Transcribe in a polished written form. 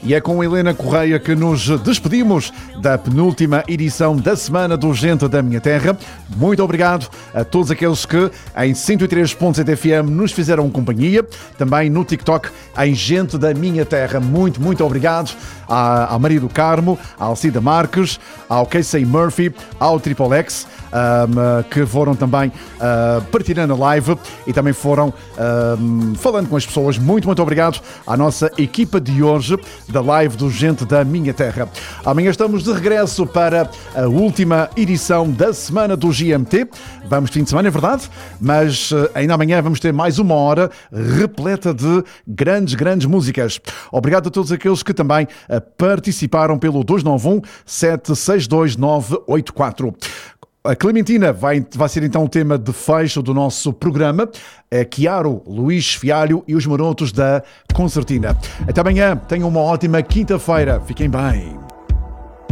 E é com Helena Correia que nos despedimos da penúltima edição da Semana do Gente da Minha Terra. Muito obrigado a todos aqueles que em 103.7 FM nos fizeram companhia, também no TikTok em Gente da Minha Terra. Muito obrigado à Maria do Carmo, à Alcida Marques, ao Casey Murphy, ao Triple X, que foram também partilhando a live e também foram falando com as pessoas. Muito obrigado à nossa equipa de hoje da live do Gente da Minha Terra. Amanhã estamos de regresso para a última edição da Semana do GMT. Vamos de fim de semana, é verdade, mas ainda amanhã vamos ter mais uma hora repleta de grandes músicas. Obrigado a todos aqueles que também participaram pelo 291 762 984. A Clementina vai ser então o tema de fecho do nosso programa. É Chiaro, Luís Fialho e os Marotos da Concertina. Até amanhã, tenham uma ótima quinta-feira. Fiquem bem.